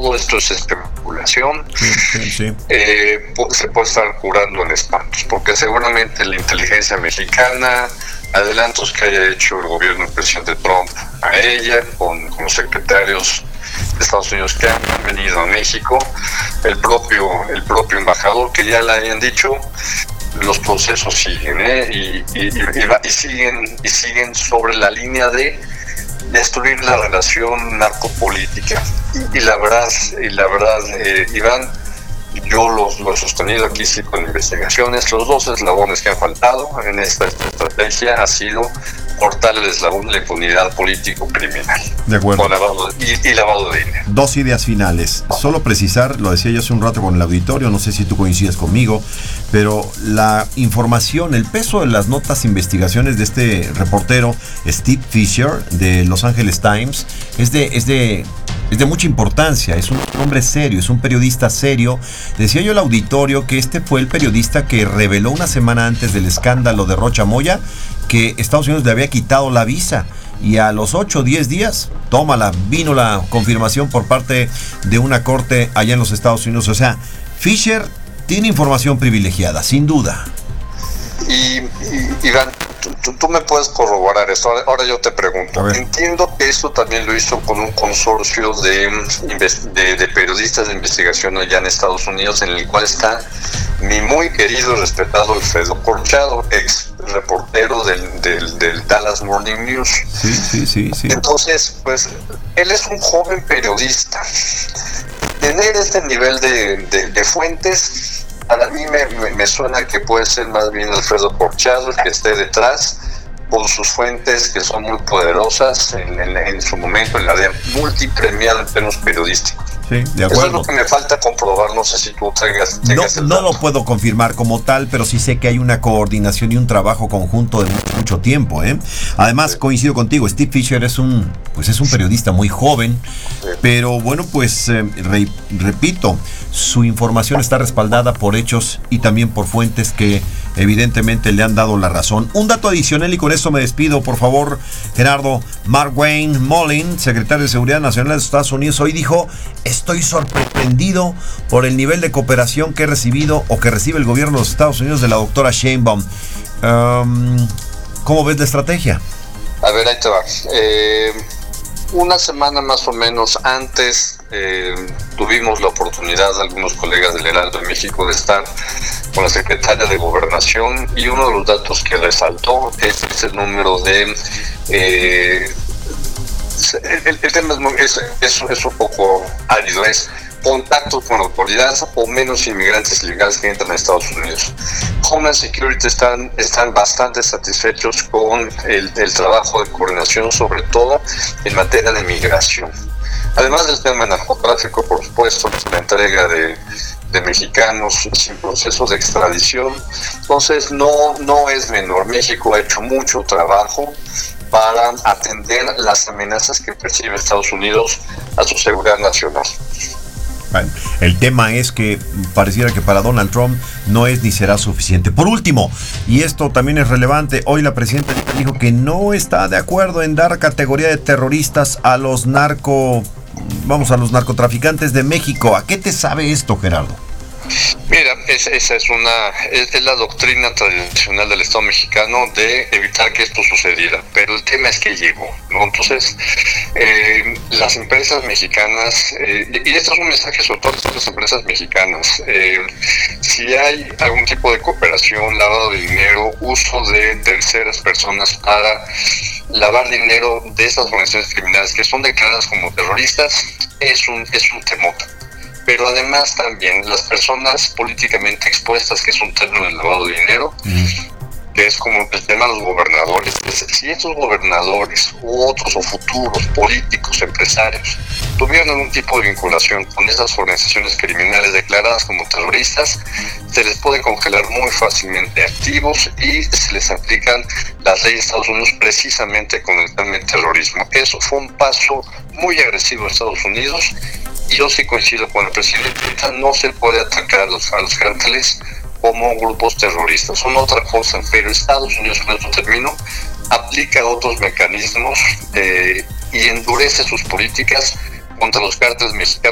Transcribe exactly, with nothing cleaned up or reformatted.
todo esto es especulación. Sí, sí, sí. Eh, se puede estar curando en espantos, porque seguramente la inteligencia mexicana, adelantos que haya hecho el gobierno del presidente Trump a ella, con, con los secretarios de Estados Unidos que han venido a México, el propio, el propio embajador que ya le hayan dicho, los procesos siguen, ¿eh? y, y, y, y, y siguen y siguen sobre la línea de destruir la relación narcopolítica. Y, y la verdad, y la verdad, eh, Iván, yo los, lo he sostenido aquí sí con investigaciones, los dos eslabones que han faltado en esta, esta estrategia ha sido cortar el eslabón de la impunidad político-criminal. De acuerdo. Lavado, y, y lavado de dinero. Dos ideas finales. Solo precisar, lo decía yo hace un rato con el auditorio, no sé si tú coincides conmigo, pero la información, el peso de las notas, investigaciones de este reportero Steve Fisher de Los Angeles Times es de, es de, es de mucha importancia. Es un hombre serio, es un periodista serio. Decía yo al auditorio que este fue el periodista que reveló una semana antes del escándalo de Rocha Moya que Estados Unidos le había quitado la visa, y a los ocho o diez días, tómala, vino la confirmación por parte de una corte allá en los Estados Unidos. O sea, Fisher tiene información privilegiada, sin duda. Y, y Iván, tú, tú me puedes corroborar esto. Ahora, ahora yo te pregunto. Entiendo que esto también lo hizo con un consorcio de, de, de periodistas de investigación allá en Estados Unidos, en el cual está mi muy querido y respetado Alfredo Corchado, ex reportero del, del, del Dallas Morning News. Sí, sí, sí, sí. Entonces, pues, él es un joven periodista. Tener este nivel de, de, de fuentes, a mí me, me, me suena que puede ser más bien Alfredo Corchado el que esté detrás, con sus fuentes que son muy poderosas en, en, en su momento, en la de multipremiado en términos periodísticos. Sí, de acuerdo. Eso es lo que me falta comprobar, no sé si tú tengas, tengas no, no lo puedo confirmar como tal, pero sí sé que hay una coordinación y un trabajo conjunto de mucho, mucho tiempo, ¿eh? Además, sí, coincido contigo, Steve Fisher es un, pues es un periodista muy joven, sí, pero bueno, pues eh, re, repito, su información está respaldada por hechos y también por fuentes que evidentemente le han dado la razón. Un dato adicional y con esto me despido, por favor, Gerardo. Mark Wayne Mullin, secretario de Seguridad Nacional de los Estados Unidos, hoy dijo: estoy sorprendido por el nivel de cooperación que he recibido o que recibe el gobierno de los Estados Unidos de la doctora Sheinbaum. Um, ¿Cómo ves la estrategia? A ver, ahí te va. Eh, una semana más o menos antes eh, tuvimos la oportunidad, algunos colegas del Heraldo de México, de estar con la secretaria de Gobernación, y uno de los datos que resaltó es, es el número de... Eh, el, el tema es, muy, es, es, es un poco árido, es contactos con autoridades o menos inmigrantes ilegales que entran a Estados Unidos. Homeland Security están, están bastante satisfechos con el, el trabajo de coordinación, sobre todo en materia de migración. Además del tema de narcotráfico, por supuesto, la entrega de, de mexicanos sin procesos de extradición. Entonces, no, no es menor. México ha hecho mucho trabajo para atender las amenazas que percibe Estados Unidos a su seguridad nacional. Bueno, el tema es que pareciera que para Donald Trump no es ni será suficiente. Por último, y esto también es relevante, hoy la presidenta dijo que no está de acuerdo en dar categoría de terroristas a los narco, vamos, a los narcotraficantes de México. ¿A qué te sabe esto, Gerardo? Mira, es, esa es una es, es la doctrina tradicional del Estado mexicano de evitar que esto sucediera, pero el tema es que llegó, ¿no? Entonces, eh, las empresas mexicanas, eh, y esto es un mensaje sobre todo a las empresas mexicanas, eh, si hay algún tipo de cooperación, lavado de dinero, uso de terceras personas para lavar dinero de estas organizaciones criminales que son declaradas como terroristas, es un, es un temota. Pero además también las personas políticamente expuestas, que es un término del lavado de dinero, mm. que es como el tema de los gobernadores. Si estos gobernadores u otros o futuros políticos, empresarios, tuvieran algún tipo de vinculación con esas organizaciones criminales declaradas como terroristas, se les puede congelar muy fácilmente activos y se les aplican las leyes de Estados Unidos precisamente con el tema del terrorismo. Eso fue un paso muy agresivo de Estados Unidos. Y yo sí coincido con el presidente, no se puede atacar a los, a los cárteles como grupos terroristas, son otra cosa, pero Estados Unidos, con eso termino, aplica otros mecanismos eh, y endurece sus políticas contra los cárteles mexicanos.